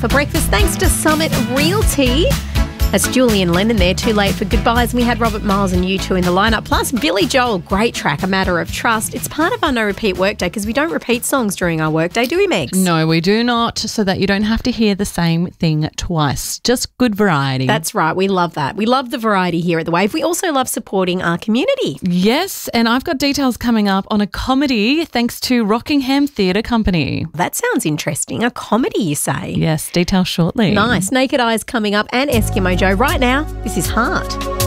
For breakfast, thanks to Summit Realty. That's Julian Lennon there, Too Late for Goodbyes. And we had Robert Miles and U2 in the lineup. Plus, Billy Joel, great track, A Matter of Trust. It's part of our no repeat workday because we don't repeat songs during our workday, do we, Megs? No, we do not, so that you don't have to hear the same thing twice. Just good variety. That's right. We love that. We love the variety here at The Wave. We also love supporting our community. Yes, and I've got details coming up on a comedy thanks to Rockingham Theatre Company. That sounds interesting. A comedy, you say? Yes, details shortly. Nice. Naked Eyes coming up and Eskimo Joe right now. This is Heart.